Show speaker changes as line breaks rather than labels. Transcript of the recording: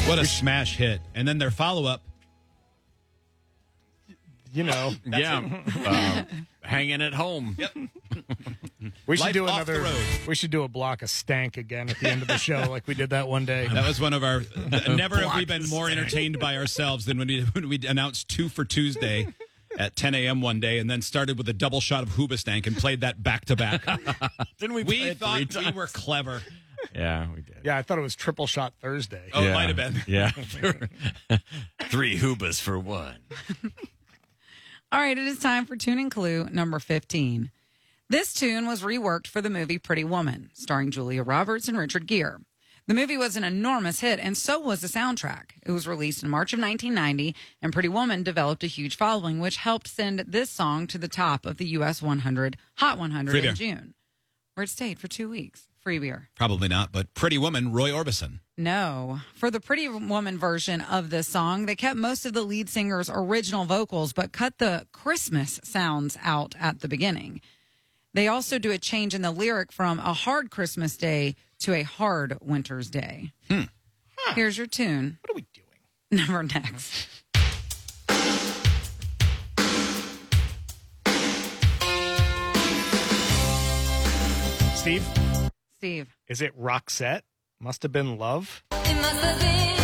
What a smash hit. And then their follow-up.
You know.
Hanging at home.
Yep.
We should
Life
do
off the
another.
road.
We should do a block of stank again at the end of the show, like we did that one day.
That was one of our. Never have we been more entertained by ourselves than when we announced 2 for Tuesday at 10 a.m. one day, and then started with a double shot of Hoobastank and played that back to back.
Didn't we?
We thought we were clever.
Yeah, we did.
Yeah, I thought it was triple shot Thursday.
Oh, it might have been.
Yeah. 3 hoobas for 1.
All right, it is time for Tune and Clue number 15. This tune was reworked for the movie Pretty Woman, starring Julia Roberts and Richard Gere. The movie was an enormous hit, and so was the soundtrack. It was released in March of 1990, and Pretty Woman developed a huge following, which helped send this song to the top of the U.S. Hot 100 in June, where it stayed for 2 weeks. Free beer.
Probably not, but Pretty Woman, Roy Orbison.
No. For the Pretty Woman version of this song, they kept most of the lead singer's original vocals, but cut the Christmas sounds out at the beginning. They also do a change in the lyric from a hard Christmas day to a hard winter's day. Here's your tune.
What are we doing?
Number next.
Steve?
Steve.
Is it Roxette? Must have been love.
It must have been